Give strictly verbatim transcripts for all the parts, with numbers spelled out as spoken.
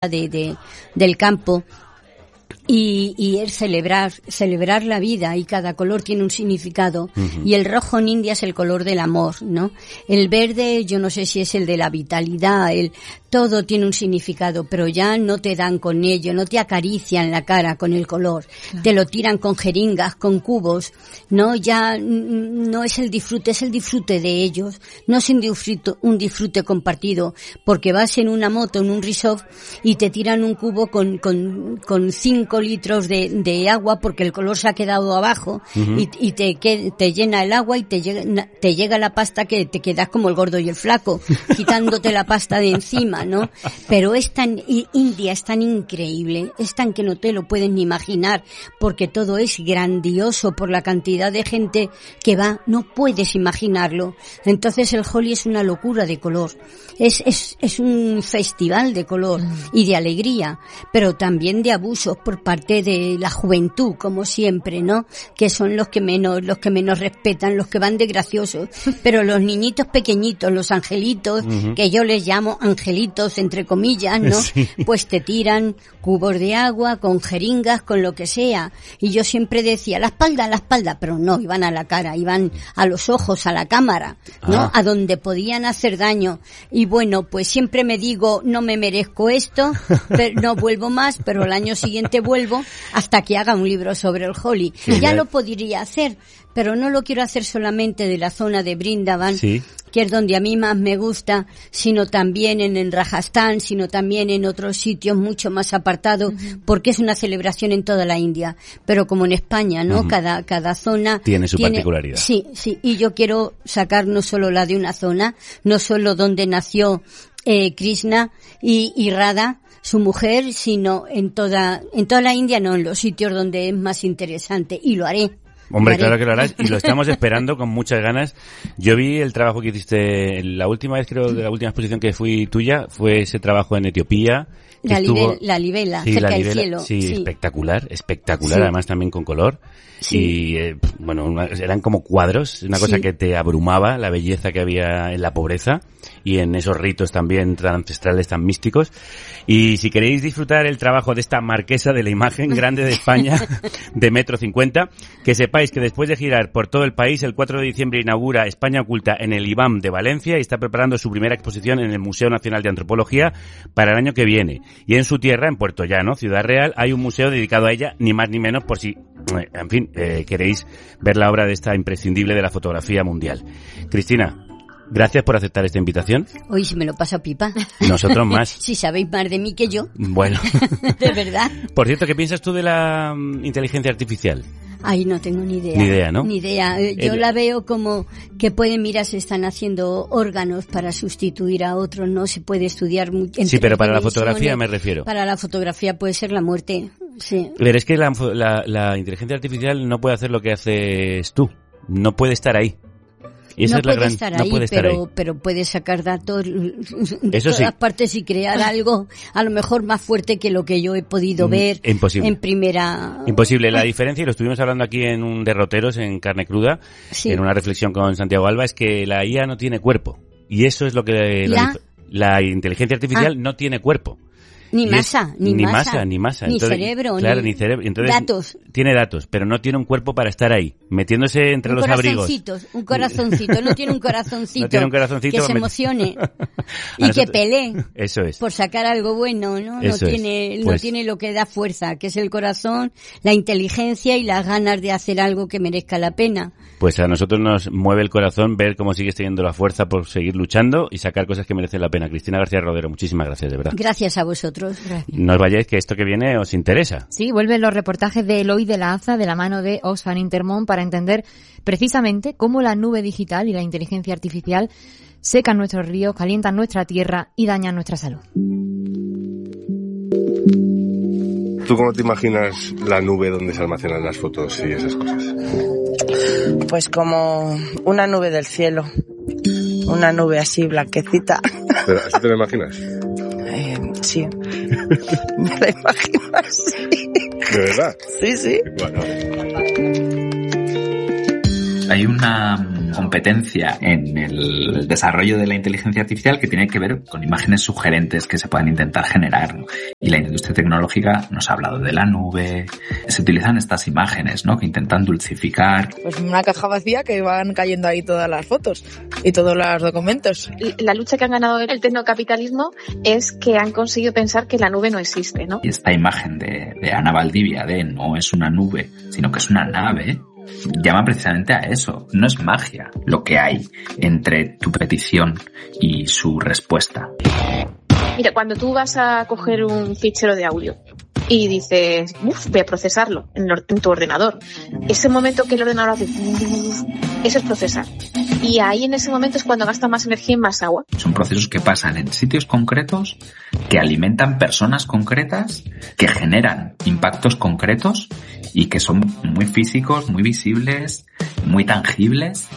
de, de del campo. Y, y es celebrar, celebrar la vida, y cada color tiene un significado. Uh-huh. Y el rojo en India es el color del amor, ¿no? El verde, yo no sé si es el de la vitalidad, el, todo tiene un significado, pero ya no te dan con ello, no te acarician la cara con el color. Claro. Te lo tiran con jeringas, con cubos, ¿no? Ya no es el disfrute, es el disfrute de ellos. No es un disfrute, un disfrute compartido, porque vas en una moto, en un resort, y te tiran un cubo con, con, con cinco litros de, de agua porque el color se ha quedado abajo. Uh-huh. y, y te, que, te llena el agua y te llega, te llega la pasta que te quedas como el gordo y el flaco, quitándote la pasta de encima, ¿no? Pero es tan, India es tan increíble, es tan que no te lo puedes ni imaginar, porque todo es grandioso por la cantidad de gente que va, no puedes imaginarlo. Entonces el Holi es una locura de color, es, es, es un festival de color y de alegría, pero también de abusos por parte de la juventud, como siempre, ¿no? Que son los que menos, los que menos respetan, los que van de graciosos. Pero los niñitos pequeñitos, los angelitos, uh-huh. que yo les llamo angelitos, entre comillas, ¿no? Sí. Pues te tiran cubos de agua, con jeringas, con lo que sea. Y yo siempre decía, la espalda, la espalda, pero no, iban a la cara, iban a los ojos, a la cámara, ¿no? Ah. A donde podían hacer daño. Y bueno, pues siempre me digo, no me merezco esto, pero no vuelvo más, pero el año siguiente vuelvo hasta que haga un libro sobre el Holi. Sí, ya lo podría hacer, pero no lo quiero hacer solamente de la zona de Brindavan, sí. que es donde a mí más me gusta, sino también en, en Rajasthan, sino también en otros sitios mucho más apartados, uh-huh. porque es una celebración en toda la India. Pero como en España, ¿no? Uh-huh. Cada, cada zona tiene su tiene, particularidad. Sí, sí. Y yo quiero sacar no solo la de una zona, no solo donde nació eh, Krishna y, y Radha, su mujer, sino en toda, en toda la India, no, en los sitios donde es más interesante, y lo haré. Hombre, claro que lo harás, y lo estamos esperando con muchas ganas. Yo vi el trabajo que hiciste la última vez, creo, de la última exposición que fui tuya, fue ese trabajo en Etiopía. La, estuvo, libel, la libela, sí, cerca la libela, del cielo. Sí, sí, espectacular, espectacular, sí. Además también con color. Sí. Y, eh, bueno, una, eran como cuadros, una cosa sí. que te abrumaba, la belleza que había en la pobreza y en esos ritos también tan ancestrales, tan místicos. Y si queréis disfrutar el trabajo de esta marquesa de la imagen grande de España, de metro cincuenta, que sepáis que después de girar por todo el país, el cuatro de diciembre inaugura España Oculta en el I B A M de Valencia y está preparando su primera exposición en el Museo Nacional de Antropología para el año que viene. Y en su tierra, en Puerto Llano, Ciudad Real, hay un museo dedicado a ella, ni más ni menos, por si, en fin, eh, queréis ver la obra de esta imprescindible de la fotografía mundial. Cristina, gracias por aceptar esta invitación. Hoy se me lo paso pipa. Nosotros más. Si sabéis más de mí que yo. Bueno. De verdad. Por cierto, ¿qué piensas tú de la um, inteligencia artificial? Ay, no tengo ni idea. Ni idea, ¿no? Ni idea. Yo El... la veo como que pueden, mira, se están haciendo órganos para sustituir a otros, no se puede estudiar mucho. Sí, pero para la fotografía me refiero. Para la fotografía puede ser la muerte, sí. Pero es que la, la, la inteligencia artificial no puede hacer lo que haces tú. No puede estar ahí. Y esa no es la puede gran, estar no ahí, puede estar pero, ahí. pero puede sacar datos de Eso todas sí. partes y crear algo a lo mejor más fuerte que lo que yo he podido ver Imposible. en primera. Imposible. La diferencia, y lo estuvimos hablando aquí en un Derroteros, en Carne Cruda, sí. en una reflexión con Santiago Alba, es que la I A no tiene cuerpo. Y eso es lo que... ¿La? Lo, la inteligencia artificial ah. no tiene cuerpo. Ni masa, es, ni, ni masa, masa, ni masa, ni Entonces, cerebro, claro, ni, ni cerebro. Entonces, datos. Tiene datos, pero no tiene un cuerpo para estar ahí, metiéndose entre un los abrigos. Un corazoncito, no tiene un corazoncito, no tiene un corazoncito que se met... emocione y nosotros... que pelee. Eso es. Por sacar algo bueno, ¿no? Eso no tiene, es. Pues... no tiene lo que da fuerza, que es el corazón, la inteligencia y las ganas de hacer algo que merezca la pena. Pues a nosotros nos mueve el corazón ver cómo sigues teniendo la fuerza por seguir luchando y sacar cosas que merecen la pena. Cristina García Rodero, muchísimas gracias, de verdad. Gracias a vosotros. Gracias. No os vayáis, que esto que viene os interesa. Sí, vuelven los reportajes de Eloy de la Aza de la mano de Oxfam Intermón para entender precisamente cómo la nube digital y la inteligencia artificial secan nuestros ríos, calientan nuestra tierra y dañan nuestra salud. ¿Tú cómo te imaginas la nube donde se almacenan las fotos y esas cosas? Pues como una nube del cielo, una nube así blanquecita. ¿Pero eso te lo imaginas? Eh, sí, me lo imagino así. ¿De verdad? Sí, sí. Bueno. Hay una competencia en el desarrollo de la inteligencia artificial que tiene que ver con imágenes sugerentes que se puedan intentar generar. Y la industria tecnológica nos ha hablado de la nube. Se utilizan estas imágenes, ¿no?, que intentan dulcificar. Pues una caja vacía que van cayendo ahí todas las fotos y todos los documentos. La lucha que han ganado el tecnocapitalismo es que han conseguido pensar que la nube no existe, ¿no? Y esta imagen de, de Ana Valdivia de no es una nube, sino que es una nave, llama precisamente a eso. No es magia lo que hay entre tu petición y su respuesta. Mira, cuando tú vas a coger un fichero de audio y dices, uff, voy a procesarlo en, en tu ordenador, ese momento que el ordenador hace, eso es procesar. Y ahí en ese momento es cuando gasta más energía y más agua. Son procesos que pasan en sitios concretos, que alimentan personas concretas, que generan impactos concretos y que son muy físicos, muy visibles, muy tangibles.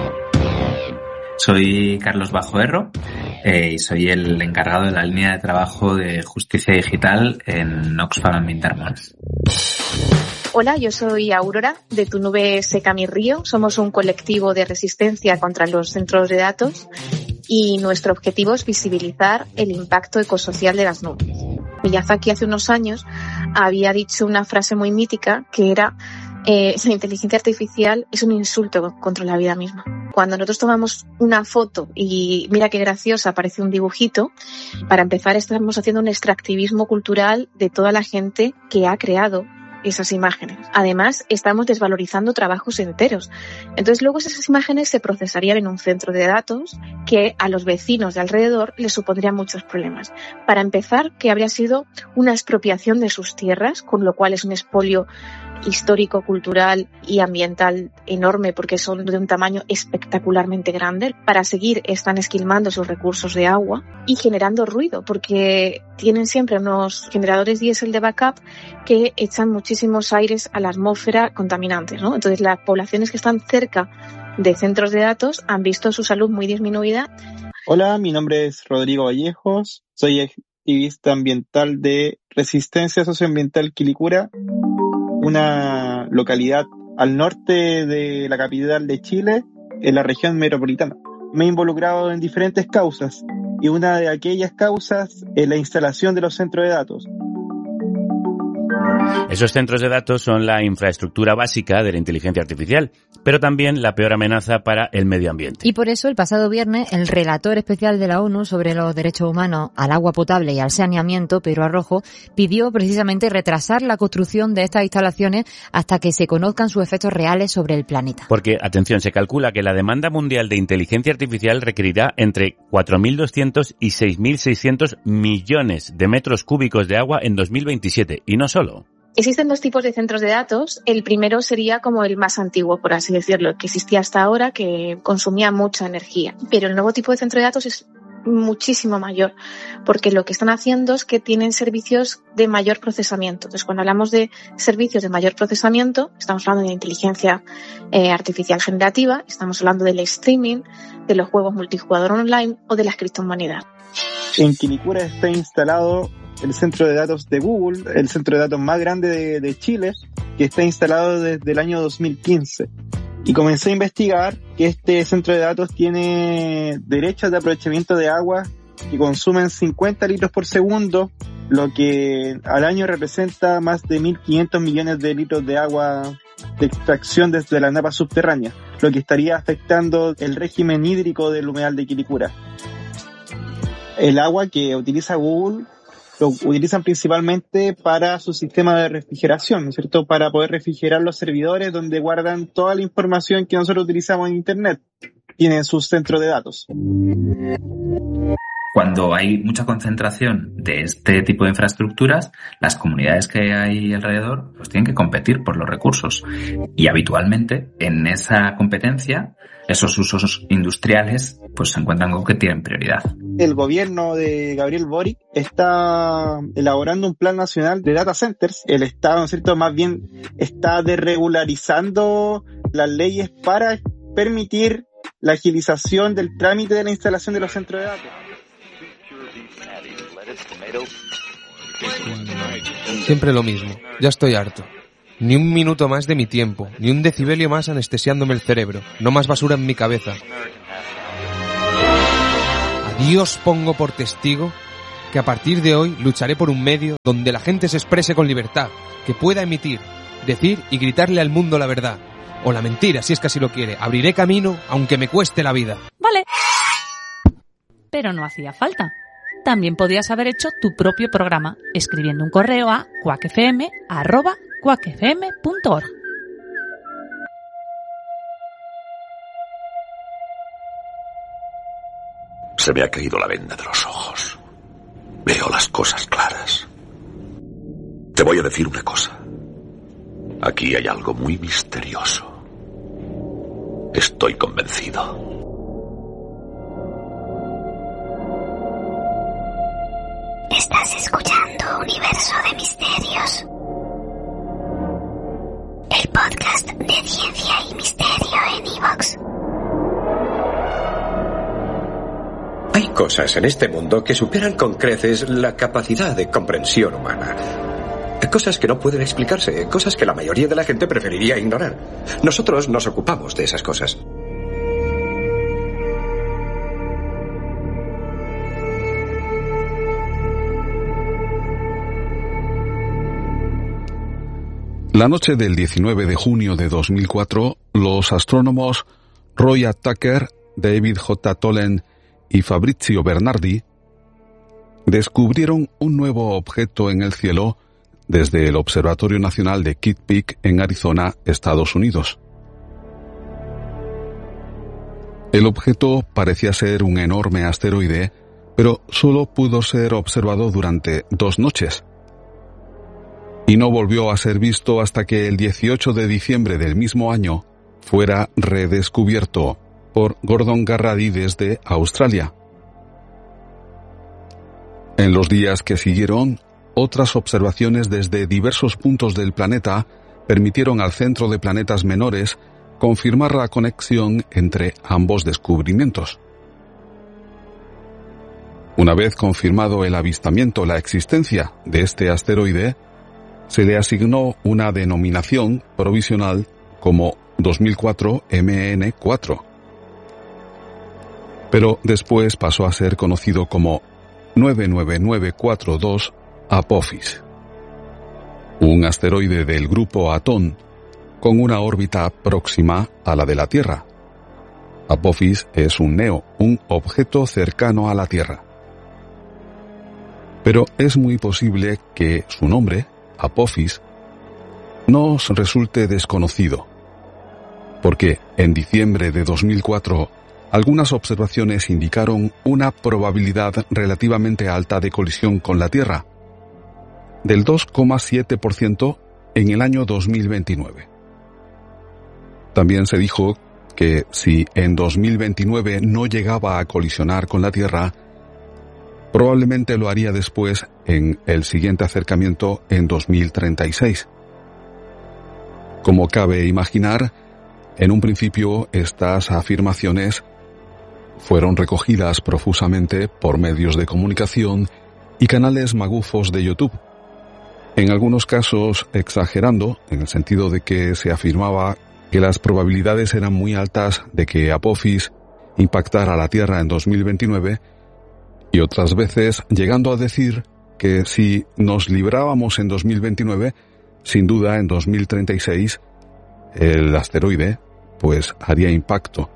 Soy Carlos Bajoerro eh, y soy el encargado de la línea de trabajo de justicia digital en Oxfam Intermón. Hola, yo soy Aurora, de Tu Nube Seca Mi Río. Somos un colectivo de resistencia contra los centros de datos y nuestro objetivo es visibilizar el impacto ecosocial de las nubes. Miyazaki hace unos años había dicho una frase muy mítica que era eh, la inteligencia artificial es un insulto contra la vida misma. Cuando nosotros tomamos una foto y mira qué graciosa, parece un dibujito, para empezar estamos haciendo un extractivismo cultural de toda la gente que ha creado esas imágenes. Además, estamos desvalorizando trabajos enteros. Entonces, luego esas imágenes se procesarían en un centro de datos que a los vecinos de alrededor les supondría muchos problemas. Para empezar, que habría sido una expropiación de sus tierras, con lo cual es un expolio histórico, cultural y ambiental enorme porque son de un tamaño espectacularmente grande. Para seguir están esquilmando sus recursos de agua y generando ruido porque tienen siempre unos generadores diésel de backup que echan muchísimos aires a la atmósfera contaminantes, ¿no? Entonces las poblaciones que están cerca de centros de datos han visto su salud muy disminuida. Hola, mi nombre es Rodrigo Vallejos, soy activista ambiental de Resistencia Socioambiental Quilicura, una localidad al norte de la capital de Chile, en la región metropolitana. Me he involucrado en diferentes causas y una de aquellas causas es la instalación de los centros de datos. Esos centros de datos son la infraestructura básica de la inteligencia artificial, pero también la peor amenaza para el medio ambiente. Y por eso el pasado viernes el relator especial de la ONU sobre los derechos humanos al agua potable y al saneamiento, Pedro Arrojo, pidió precisamente retrasar la construcción de estas instalaciones hasta que se conozcan sus efectos reales sobre el planeta. Porque, atención, se calcula que la demanda mundial de inteligencia artificial requerirá entre cuatro mil doscientos y seis mil seiscientos millones de metros cúbicos de agua en dos mil veintisiete, y no solo. Existen dos tipos de centros de datos. El primero sería como el más antiguo, por así decirlo, el que existía hasta ahora, que consumía mucha energía. Pero el nuevo tipo de centro de datos es muchísimo mayor, porque lo que están haciendo es que tienen servicios de mayor procesamiento. Entonces, cuando hablamos de servicios de mayor procesamiento, estamos hablando de inteligencia eh, artificial generativa, estamos hablando del streaming, de los juegos multijugador online o de las criptomonedas. En Quilicura está instalado el centro de datos de Google, el centro de datos más grande de, de Chile, que está instalado desde el año dos mil quince. Y comencé a investigar que este centro de datos tiene derechos de aprovechamiento de agua que consumen cincuenta litros por segundo, lo que al año representa más de mil quinientos millones de litros de agua de extracción desde la napa subterránea, lo que estaría afectando el régimen hídrico del humedal de Quilicura. El agua que utiliza Google lo utilizan principalmente para su sistema de refrigeración, ¿no es cierto? Para poder refrigerar los servidores donde guardan toda la información que nosotros utilizamos en Internet. Tienen sus centros de datos. Cuando hay mucha concentración de este tipo de infraestructuras, las comunidades que hay alrededor pues tienen que competir por los recursos. Y habitualmente, en esa competencia, esos usos industriales pues se encuentran con que tienen prioridad. El gobierno de Gabriel Boric está elaborando un plan nacional de data centers. El Estado, ¿no es cierto?, más bien está desregularizando las leyes para permitir la agilización del trámite de la instalación de los centros de datos. Siempre lo mismo. Ya estoy harto. Ni un minuto más de mi tiempo, ni un decibelio más anestesiándome el cerebro, no más basura en mi cabeza. A Dios pongo por testigo que a partir de hoy lucharé por un medio donde la gente se exprese con libertad, que pueda emitir, decir y gritarle al mundo la verdad, o la mentira si es que así lo quiere. Abriré camino aunque me cueste la vida. Vale. Pero no hacía falta. También podías haber hecho tu propio programa escribiendo un correo a cuacfm arroba cuacfm punto org. Se me ha caído la venda de los ojos. Veo las cosas claras. Te voy a decir una cosa. Aquí hay algo muy misterioso. Estoy convencido. Estás escuchando Universo de Misterios, el podcast de ciencia y misterio en iVoox. Hay cosas en este mundo que superan con creces la capacidad de comprensión humana. Cosas que no pueden explicarse, cosas que la mayoría de la gente preferiría ignorar. Nosotros nos ocupamos de esas cosas. La noche del diecinueve de junio de dos mil cuatro, los astrónomos Roy Tucker, David J. Tholen y Fabrizio Bernardi descubrieron un nuevo objeto en el cielo desde el Observatorio Nacional de Kitt Peak en Arizona, Estados Unidos. El objeto parecía ser un enorme asteroide, pero solo pudo ser observado durante dos noches. Y no volvió a ser visto hasta que el dieciocho de diciembre del mismo año fuera redescubierto por Gordon Garrady desde Australia. En los días que siguieron, otras observaciones desde diversos puntos del planeta permitieron al Centro de Planetas Menores confirmar la conexión entre ambos descubrimientos. Una vez confirmado el avistamiento, la existencia de este asteroide, se le asignó una denominación provisional como dos mil cuatro M N cuatro. Pero después pasó a ser conocido como nueve nueve nueve cuatro dos Apophis, un asteroide del grupo Atón con una órbita próxima a la de la Tierra. Apophis es un neo, un objeto cercano a la Tierra. Pero es muy posible que su nombre, Apophis, nos resulte desconocido, porque en diciembre de dos mil cuatro algunas observaciones indicaron una probabilidad relativamente alta de colisión con la Tierra, del dos coma siete por ciento en el año dos mil veintinueve. También se dijo que si en dos mil veintinueve no llegaba a colisionar con la Tierra, probablemente lo haría después en el siguiente acercamiento en dos mil treinta y seis. Como cabe imaginar, en un principio estas afirmaciones fueron recogidas profusamente por medios de comunicación y canales magufos de YouTube. En algunos casos exagerando, en el sentido de que se afirmaba que las probabilidades eran muy altas de que Apophis impactara a la Tierra en dos mil veintinueve, y otras veces llegando a decir que si nos librábamos en dos mil veintinueve, sin duda en dos mil treinta y seis el asteroide pues haría impacto.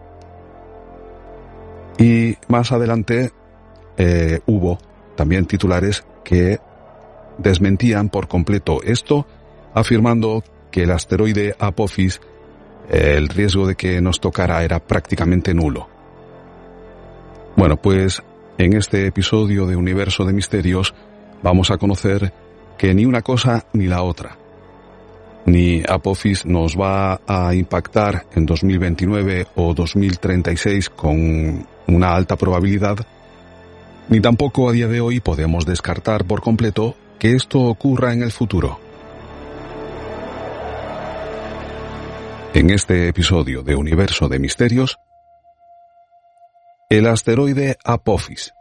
Y más adelante eh, hubo también titulares que desmentían por completo esto, afirmando que el asteroide Apophis, eh, el riesgo de que nos tocara era prácticamente nulo. Bueno, pues en este episodio de Universo de Misterios vamos a conocer que ni una cosa ni la otra. Ni Apophis nos va a impactar en dos mil veintinueve o dos mil treinta y seis con una alta probabilidad, ni tampoco a día de hoy podemos descartar por completo que esto ocurra en el futuro. En este episodio de Universo de Misterios, el asteroide Apophis.